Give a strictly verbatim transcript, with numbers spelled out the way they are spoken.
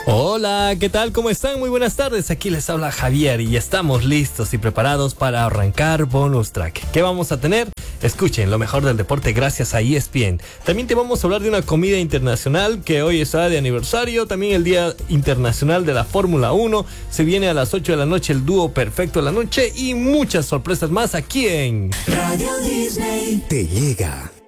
Hola, ¿qué tal? ¿Cómo están? Muy buenas tardes. Aquí les habla Javier y estamos listos y preparados para arrancar Bonus Track. ¿Qué vamos a tener? Escuchen lo mejor del deporte gracias a E S P N. También te vamos a hablar de una comida internacional que hoy está de aniversario. También el Día Internacional de la Fórmula uno. Se viene a las ocho de la noche el dúo perfecto de la noche y muchas sorpresas más aquí en Radio Disney. Te llega